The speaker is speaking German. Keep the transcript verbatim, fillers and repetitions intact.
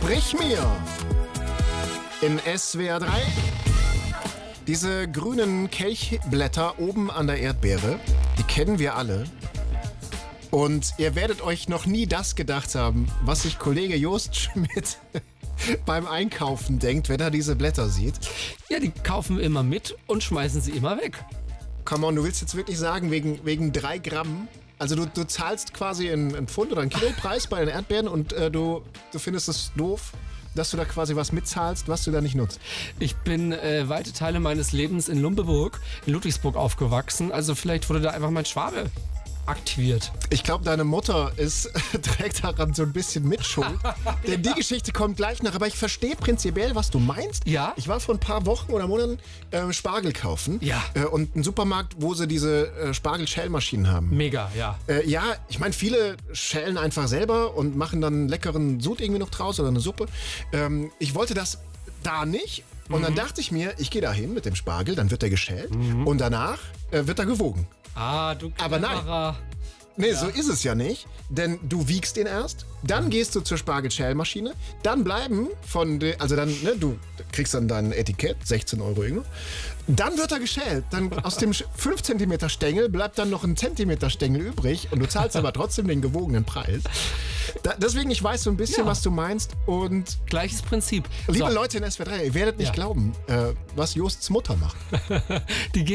Sprich mir in S W R drei. Diese grünen Kelchblätter oben an der Erdbeere, die kennen wir alle. Und ihr werdet euch noch nie das gedacht haben, was sich Kollege Jost Schmidt beim Einkaufen denkt, wenn er diese Blätter sieht. Ja, die kaufen wir immer mit und schmeißen sie immer weg. Come on, du willst jetzt wirklich sagen, wegen, wegen drei Gramm? Also du, du zahlst quasi einen, einen Pfund oder einen Kilopreis bei den Erdbeeren und äh, du, du findest es doof, dass du da quasi was mitzahlst, was du da nicht nutzt. Ich bin äh, weite Teile meines Lebens in Lumpeburg, in Ludwigsburg aufgewachsen. Also vielleicht wurde da einfach mein Schwabe aktiviert. Ich glaube, deine Mutter ist, trägt daran so ein bisschen Mitschuld. Denn die Geschichte kommt gleich nach. Aber ich verstehe prinzipiell, was du meinst. Ja. Ich war vor ein paar Wochen oder Monaten äh, Spargel kaufen. Ja. Äh, und einen Supermarkt, wo sie diese äh, Spargel-Schälmaschinen haben. Mega, ja. Äh, ja, ich meine, viele schälen einfach selber und machen dann einen leckeren Sud irgendwie noch draus oder eine Suppe. Ähm, ich wollte das da nicht. Und mhm. dann dachte ich mir, ich gehe da hin mit dem Spargel, dann wird der geschält mhm. und danach äh, wird er gewogen. Ah, du Aber nein. Nee, ja. So ist es ja nicht, denn du wiegst ihn erst, dann gehst du zur Spargelschälmaschine, dann bleiben von, de, also dann, ne, du kriegst dann dein Etikett, sechzehn Euro irgendwo, dann wird er geschält, dann aus dem fünf Zentimeter Stängel bleibt dann noch ein Zentimeter Stängel übrig und du zahlst aber trotzdem den gewogenen Preis. Da, deswegen, ich weiß so ein bisschen, ja. was du meinst und... Gleiches Prinzip. Liebe so. Leute in S W R drei, ihr werdet nicht ja. glauben, äh, was Josts Mutter macht. Die geht